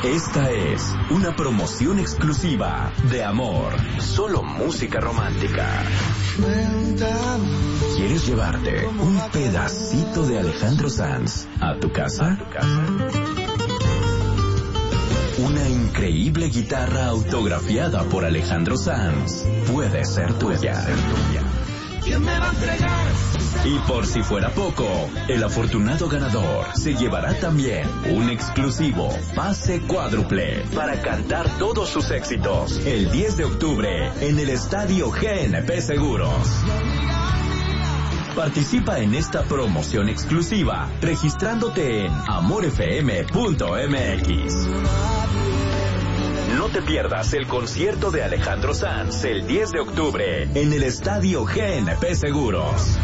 Esta es una promoción exclusiva de Amor. Solo música romántica. ¿Quieres llevarte un pedacito de Alejandro Sanz a tu casa? Una increíble guitarra autografiada por Alejandro Sanz puede ser tuya. ¿Quién me va a entregar? Y por si fuera poco, el afortunado ganador se llevará también un exclusivo pase cuádruple para cantar todos sus éxitos el 10 de octubre en el Estadio GNP Seguros. Participa en esta promoción exclusiva registrándote en amorfm.mx. No te pierdas el concierto de Alejandro Sanz el 10 de octubre en el Estadio GNP Seguros.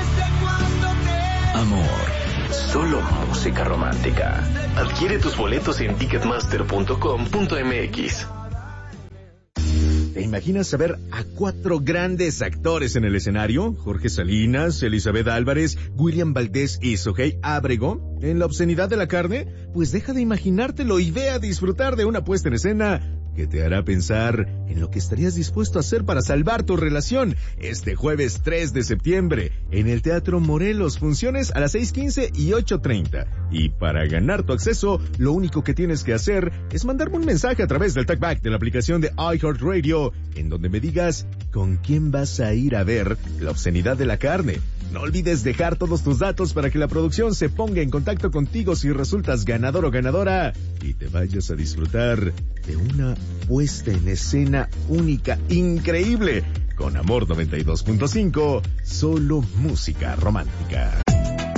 Amor, solo música romántica. Adquiere tus boletos en ticketmaster.com.mx. ¿Te imaginas ver a 4 grandes actores en el escenario? Jorge Salinas, Elizabeth Álvarez, William Valdés y Sohey Ábrego en la obscenidad de la carne. Pues deja de imaginártelo y ve a disfrutar de una puesta en escena que te hará pensar en lo que estarías dispuesto a hacer para salvar tu relación. Este jueves 3 de septiembre, en el Teatro Morelos, funciones a las 6:15 y 8:30. Y para ganar tu acceso, lo único que tienes que hacer es mandarme un mensaje a través del talkback de la aplicación de iHeartRadio, en donde me digas con quién vas a ir a ver la obscenidad de la carne. No olvides dejar todos tus datos para que la producción se ponga en contacto contigo si resultas ganador o ganadora y te vayas a disfrutar de una puesta en escena única, increíble, con Amor 92.5, solo música romántica.